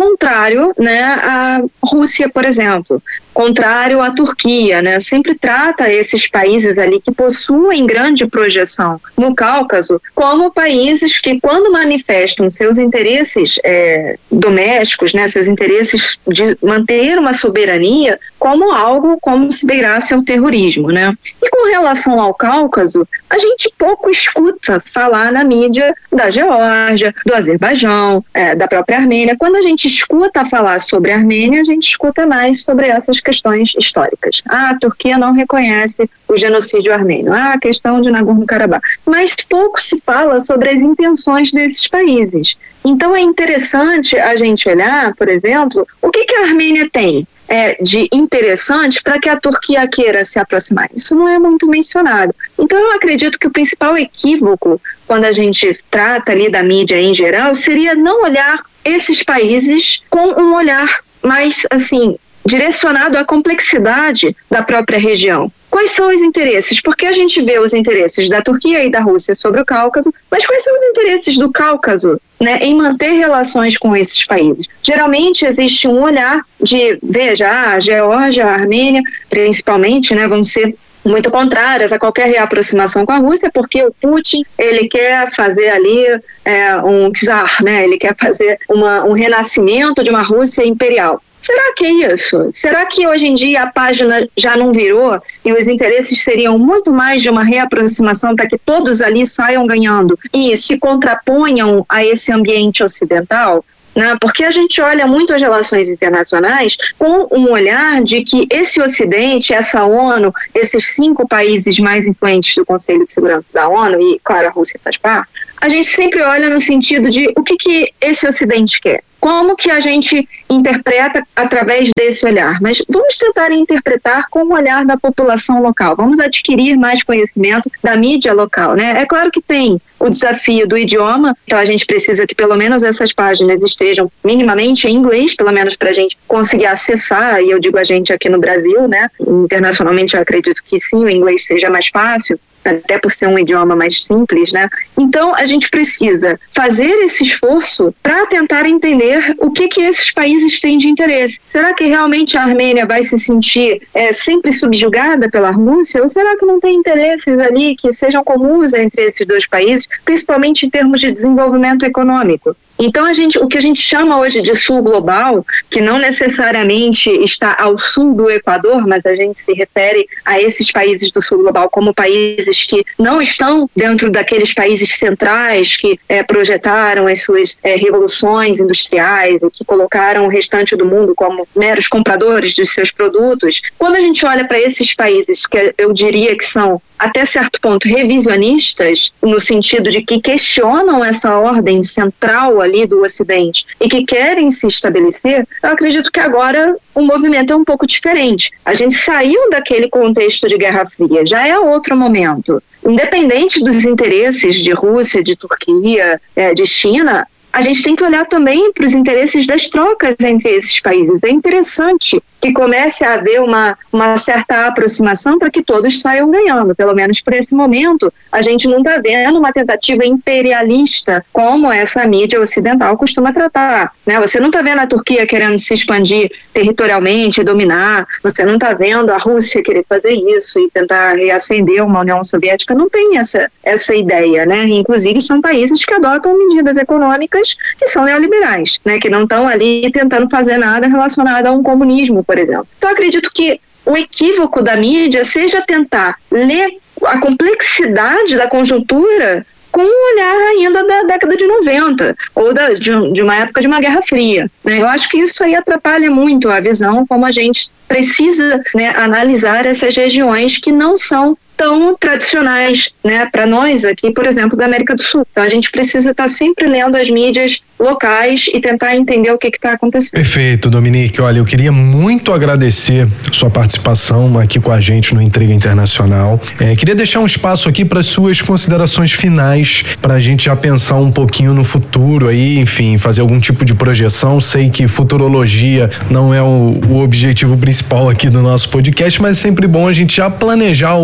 contrário, né, à Rússia, por exemplo, contrário à Turquia, né, sempre trata esses países ali que possuem grande projeção no Cáucaso como países que, quando manifestam seus interesses é, domésticos, né, seus interesses de manter uma soberania, como algo como se beirasse ao terrorismo, né. E com relação ao Cáucaso, a gente pouco escuta falar na mídia da Geórgia, do Azerbaijão, é, da própria Armênia. Quando a gente escuta falar sobre a Armênia, a gente escuta mais sobre essas questões históricas. Ah, a Turquia não reconhece o genocídio armênio. Ah, a questão de Nagorno-Karabakh. Mas pouco se fala sobre as intenções desses países. Então é interessante a gente olhar, por exemplo, o que, que a Armênia tem é, de interessante para que a Turquia queira se aproximar. Isso não é muito mencionado. Então eu acredito que o principal equívoco, quando a gente trata ali da mídia em geral, seria não olhar esses países com um olhar mais, assim, direcionado à complexidade da própria região. Quais são os interesses? Porque a gente vê os interesses da Turquia e da Rússia sobre o Cáucaso, mas quais são os interesses do Cáucaso, né, em manter relações com esses países? Geralmente existe um olhar de, veja, a Geórgia, a Armênia, principalmente, né, vão ser muito contrárias a qualquer reaproximação com a Rússia, porque o Putin, ele quer fazer ali é, um czar, né, ele quer fazer uma, um renascimento de uma Rússia imperial. Será que é isso? Será que hoje em dia a página já não virou e os interesses seriam muito mais de uma reaproximação para que todos ali saiam ganhando e se contraponham a esse ambiente ocidental? Né? Porque a gente olha muito as relações internacionais com um olhar de que esse Ocidente, essa ONU, esses cinco países mais influentes do Conselho de Segurança da ONU, e claro, a Rússia faz parte, a gente sempre olha no sentido de o que, que esse Ocidente quer. Como que a gente interpreta através desse olhar? Mas vamos tentar interpretar com o olhar da população local. Vamos adquirir mais conhecimento da mídia local, né? É claro que tem o desafio do idioma, então a gente precisa que pelo menos essas páginas estejam minimamente em inglês, pelo menos para a gente conseguir acessar, e eu digo a gente aqui no Brasil, né? Internacionalmente eu acredito que sim, o inglês seja mais fácil, até por ser um idioma mais simples, né? Então, a gente precisa fazer esse esforço para tentar entender o que que esses países têm de interesse. Será que realmente a Armênia vai se sentir é, sempre subjugada pela Rússia? Ou será que não tem interesses ali que sejam comuns entre esses dois países, principalmente em termos de desenvolvimento econômico? Então, a gente, o que a gente chama hoje de sul global, que não necessariamente está ao sul do Equador, mas a gente se refere a esses países do sul global como países que não estão dentro daqueles países centrais que é, projetaram as suas é, revoluções industriais e que colocaram o restante do mundo como meros compradores dos seus produtos. Quando a gente olha para esses países que eu diria que são até certo ponto revisionistas, no sentido de que questionam essa ordem central ali do Ocidente e que querem se estabelecer, eu acredito que agora o movimento é um pouco diferente. A gente saiu daquele contexto de Guerra Fria, já é outro momento. Independente dos interesses de Rússia, de Turquia, de China, a gente tem que olhar também para os interesses das trocas entre esses países. É interessante que comece a haver uma, uma certa aproximação para que todos saiam ganhando. Pelo menos por esse momento, a gente não está vendo uma tentativa imperialista como essa mídia ocidental costuma tratar, né? Você não está vendo a Turquia querendo se expandir territorialmente, dominar. Você não está vendo a Rússia querer fazer isso e tentar reacender uma União Soviética. Não tem essa, essa ideia, né? Inclusive, são países que adotam medidas econômicas que são neoliberais, né? Que não estão ali tentando fazer nada relacionado a um comunismo, por exemplo. Então, acredito que o equívoco da mídia seja tentar ler a complexidade da conjuntura com um olhar ainda da década de noventa, ou da, de, de uma época de uma Guerra Fria, né? Eu acho que isso aí atrapalha muito a visão como a gente precisa, né, analisar essas regiões que não são tão tradicionais, né, para nós aqui, por exemplo, da América do Sul. Então a gente precisa estar sempre lendo as mídias locais e tentar entender o que está acontecendo. Perfeito, Dominique. Olha, eu queria muito agradecer sua participação aqui com a gente no Intriga Internacional. É, queria deixar um espaço aqui para suas considerações finais, para a gente já pensar um pouquinho no futuro aí, enfim, fazer algum tipo de projeção. Sei que futurologia não é o, o objetivo principal aqui do nosso podcast, mas é sempre bom a gente já planejar ou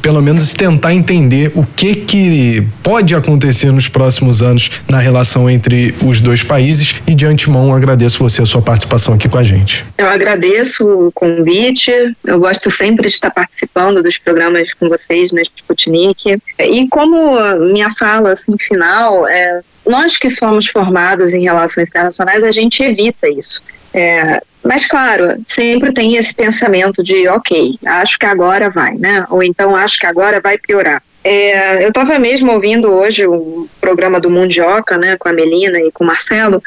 pelo menos tentar entender o que que pode acontecer nos próximos anos na relação entre os dois países. E de antemão agradeço você a sua participação aqui com a gente. Eu agradeço o convite, eu gosto sempre de estar participando dos programas com vocês na Sputnik. E como minha fala assim, final, é, nós que somos formados em relações internacionais, a gente evita isso. É, mas, claro, sempre tem esse pensamento de, ok, acho que agora vai, né? Ou então acho que agora vai piorar. É, eu estava mesmo ouvindo hoje o programa do Mundioca, né, com a Melina e com o Marcelo,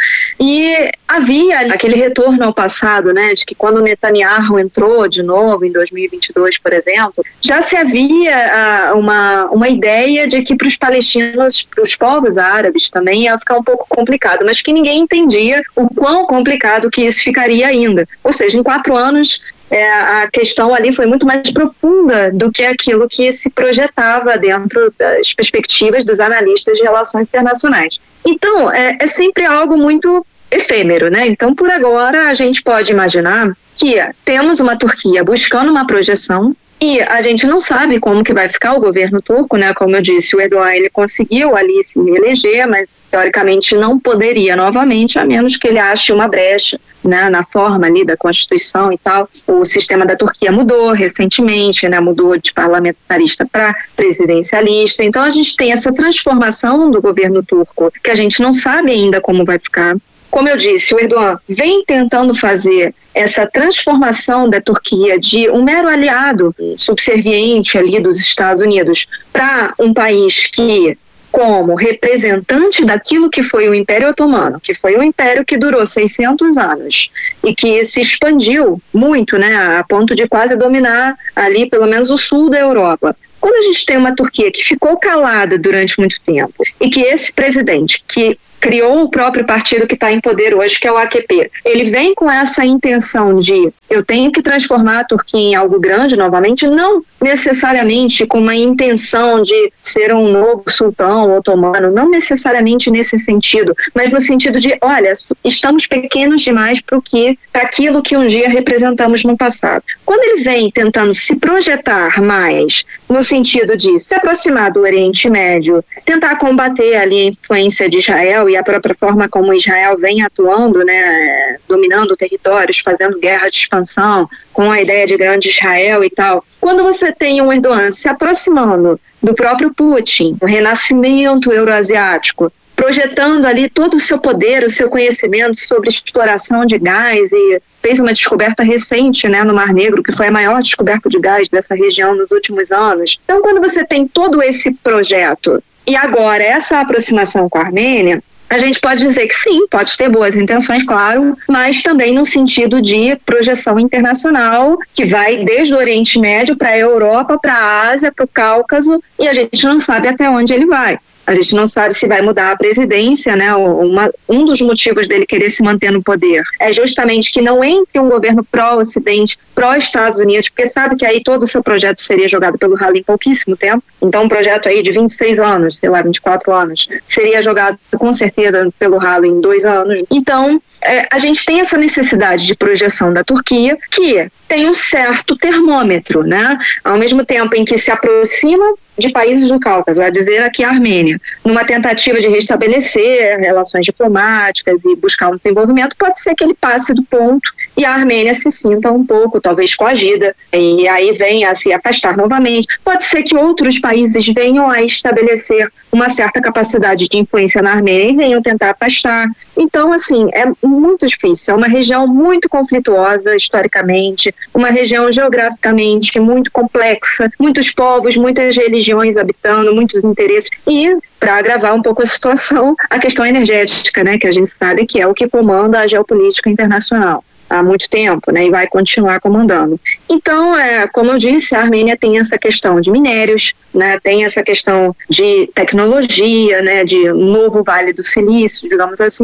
e havia aquele retorno ao passado, né, de que quando o Netanyahu entrou de novo em dois mil e vinte e dois, por exemplo, já se havia uh, uma, uma ideia de que para os palestinos, para os povos árabes também ia ficar um pouco complicado, mas que ninguém entendia o quão complicado que isso ficaria ainda. Ou seja, em quatro anos, É, a questão ali foi muito mais profunda do que aquilo que se projetava dentro das perspectivas dos analistas de relações internacionais. Então, é, é sempre algo muito efêmero, né? Então, por agora, a gente pode imaginar que temos uma Turquia buscando uma projeção e a gente não sabe como que vai ficar o governo turco, né? Como eu disse, o Erdogan ele conseguiu ali se reeleger, mas teoricamente não poderia novamente, a menos que ele ache uma brecha, né, na forma ali da Constituição e tal. O sistema da Turquia mudou recentemente, né? Mudou de parlamentarista para presidencialista. Então a gente tem essa transformação do governo turco que a gente não sabe ainda como vai ficar. Como eu disse, o Erdogan vem tentando fazer essa transformação da Turquia de um mero aliado subserviente ali dos Estados Unidos para um país que, como representante daquilo que foi o Império Otomano, que foi um império que durou seiscentos anos e que se expandiu muito, né, a ponto de quase dominar ali pelo menos o sul da Europa. Quando a gente tem uma Turquia que ficou calada durante muito tempo e que esse presidente que criou o próprio partido que está em poder hoje, que é o A K P. Ele vem com essa intenção de eu tenho que transformar a Turquia em algo grande novamente, não necessariamente com uma intenção de ser um novo sultão otomano, não necessariamente nesse sentido, mas no sentido de, olha, estamos pequenos demais para que, para aquilo que um dia representamos no passado. Quando ele vem tentando se projetar mais no sentido de se aproximar do Oriente Médio, tentar combater ali a influência de Israel e a própria forma como Israel vem atuando, né, dominando territórios, fazendo guerra de expansão, com a ideia de grande Israel e tal. Quando você tem um Erdogan se aproximando do próprio Putin, o renascimento euroasiático, projetando ali todo o seu poder, o seu conhecimento sobre exploração de gás e fez uma descoberta recente, né, no Mar Negro, que foi a maior descoberta de gás dessa região nos últimos anos. Então, quando você tem todo esse projeto e agora essa aproximação com a Armênia, a gente pode dizer que sim, pode ter boas intenções, claro, mas também no sentido de projeção internacional, que vai desde o Oriente Médio para a Europa, para a Ásia, para o Cáucaso, e a gente não sabe até onde ele vai. A gente não sabe se vai mudar a presidência, né? Uma, um dos motivos dele querer se manter no poder é justamente que não entre um governo pró-Ocidente, pró-Estados Unidos, porque sabe que aí todo o seu projeto seria jogado pelo ralo em pouquíssimo tempo. Então um projeto aí de vinte e seis anos, sei lá, vinte e quatro anos, seria jogado com certeza pelo ralo em dois anos. Então é, a gente tem essa necessidade de projeção da Turquia, que tem um certo termômetro, né? Ao mesmo tempo em que se aproxima de países do Cáucaso, a dizer aqui a Armênia, numa tentativa de restabelecer relações diplomáticas e buscar um desenvolvimento, pode ser que ele passe do ponto e a Armênia se sinta um pouco, talvez coagida, e aí venha a se afastar novamente. Pode ser que outros países venham a estabelecer uma certa capacidade de influência na Armênia e venham tentar afastar. Então, assim, é muito difícil, é uma região muito conflituosa historicamente, uma região geograficamente muito complexa, muitos povos, muitas religiões habitando, muitos interesses, e para agravar um pouco a situação, a questão energética, né, que a gente sabe que é o que comanda a geopolítica internacional há muito tempo, né, e vai continuar comandando. Então, é, como eu disse, a Armênia tem essa questão de minérios, né, tem essa questão de tecnologia, né, de um novo Vale do Silício, digamos assim,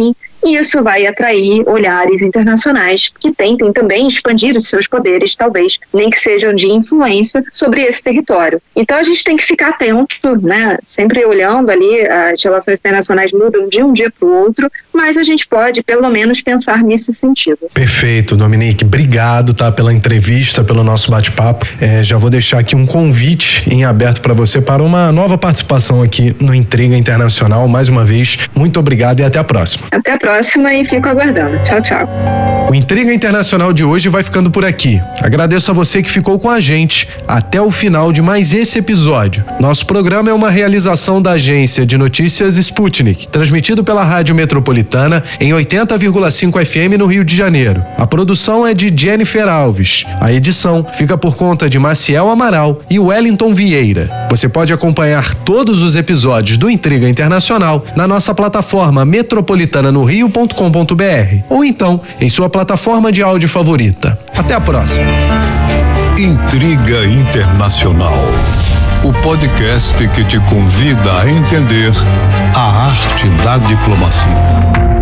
e isso vai atrair olhares internacionais que tentem também expandir os seus poderes, talvez, nem que sejam de influência sobre esse território. Então a gente tem que ficar atento, né? Sempre olhando ali, as relações internacionais mudam de um dia para o outro, mas a gente pode pelo menos pensar nesse sentido. Perfeito, Dominique, obrigado, tá, pela entrevista, pelo nosso bate-papo. É, já vou deixar aqui um convite em aberto para você para uma nova participação aqui no Intriga Internacional. Mais uma vez, muito obrigado e até a próxima. Até a próxima e fico aguardando. Tchau, tchau. O Intriga Internacional de hoje vai ficando por aqui. Agradeço a você que ficou com a gente até o final de mais esse episódio. Nosso programa é uma realização da agência de notícias Sputnik, transmitido pela Rádio Metropolitana em oitenta vírgula cinco F M no Rio de Janeiro. A produção é de Jennifer Alves. A edição fica por conta de Maciel Amaral e Wellington Vieira. Você pode acompanhar todos os episódios do Intriga Internacional na nossa plataforma metropolitana no rio ponto com ponto b r ou então em sua plataforma de áudio favorita. Até a próxima. Intriga Internacional, o podcast que te convida a entender a arte da diplomacia.